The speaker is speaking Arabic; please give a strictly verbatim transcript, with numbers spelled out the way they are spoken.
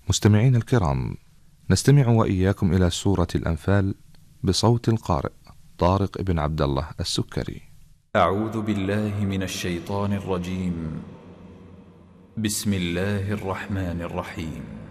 مستمعين الكرام، نستمع وإياكم إلى سورة الأنفال بصوت القارئ طارق بن عبد الله السكري. أعوذ بالله من الشيطان الرجيم. بسم الله الرحمن الرحيم.